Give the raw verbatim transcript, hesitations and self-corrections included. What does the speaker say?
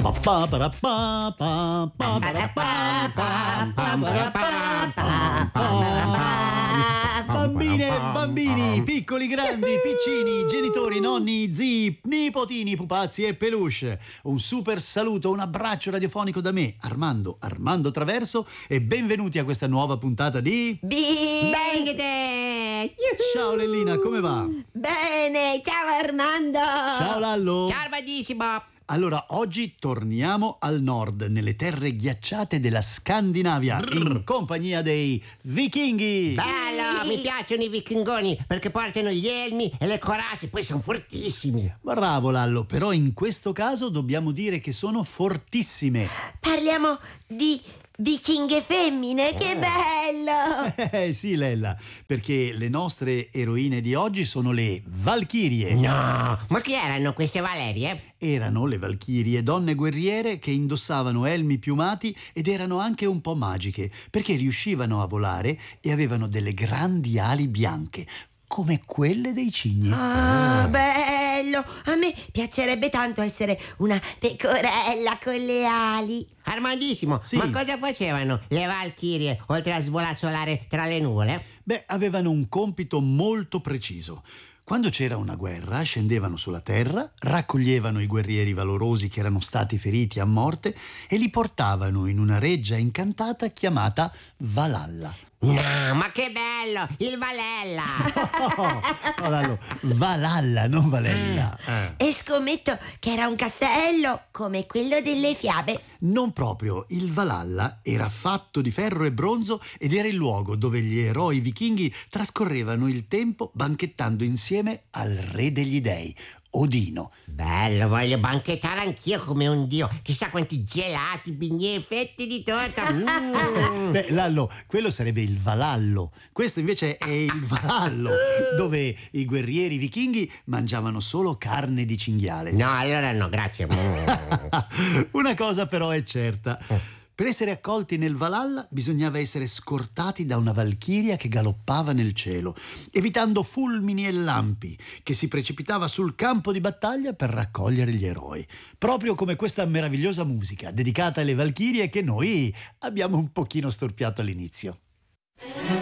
Bambine e bambini, piccoli, grandi, piccini, genitori, nonni, zii, nipotini, pupazzi e peluche. Un super saluto, un abbraccio radiofonico da me, Armando, Armando Traverso, e benvenuti a questa nuova puntata di... Bang! Ciao Lellina, come va? Bene, ciao Armando! Ciao Lallo! Ciao Armandissimo! Allora, oggi torniamo al nord, nelle terre ghiacciate della Scandinavia, in compagnia dei vichinghi. Bello, mi piacciono i vichingoni perché portano gli elmi e le corazze, poi sono fortissimi. Bravo Lallo, però in questo caso dobbiamo dire che sono fortissime. Parliamo di vichinghe femmine, che bello! Eh sì, Lella, perché le nostre eroine di oggi sono le Valchirie. No, ma chi erano queste Valerie? Erano le Valchirie donne guerriere che indossavano elmi piumati ed erano anche un po' magiche, perché riuscivano a volare e avevano delle grandi ali bianche, come quelle dei cigni. Ah, bello! A me piacerebbe tanto essere una pecorella con le ali. Armandissimo, Sì. ma cosa facevano le Valchirie oltre a svolazzolare tra le nuvole? Beh, avevano un compito molto preciso. Quando c'era una guerra, scendevano sulla terra, raccoglievano i guerrieri valorosi che erano stati feriti a morte e li portavano in una reggia incantata chiamata Valhalla. No, ma che bello, il Valella! Oh, oh, Lallo, Valhalla, non Valella. E scommetto che era un castello come quello delle fiabe. Non proprio, il Valhalla era fatto di ferro e bronzo ed era il luogo dove gli eroi vichinghi trascorrevano il tempo banchettando insieme al re degli dei, Odino. Bello, voglio banchettare anch'io come un dio. Chissà quanti gelati, bignè, fette di torta. Mm. Beh, Lallo, quello sarebbe il Valallo. Questo invece è il Valhallo, dove i guerrieri vichinghi mangiavano solo carne di cinghiale. No, allora no, grazie. Una cosa però è certa. Per essere accolti nel Valhalla bisognava essere scortati da una valchiria che galoppava nel cielo, evitando fulmini e lampi, che si precipitava sul campo di battaglia per raccogliere gli eroi. Proprio come questa meravigliosa musica dedicata alle valchirie che noi abbiamo un pochino storpiato all'inizio.